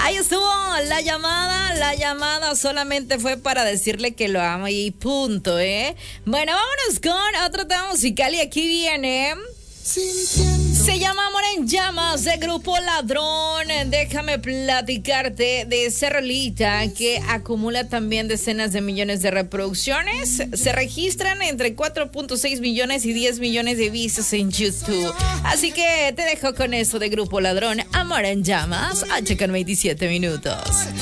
Ahí estuvo la llamada. La llamada solamente fue para decirle que lo amo y punto, ¿eh? Bueno, vámonos con otro tema musical y aquí viene... Se llama Amor en Llamas de Grupo Ladrón. Déjame platicarte de esa rolita que acumula también decenas de millones de reproducciones. Se registran entre 4.6 millones y 10 millones de vistas en YouTube. Así que te dejo con eso de Grupo Ladrón, Amor en Llamas, con 27 minutos.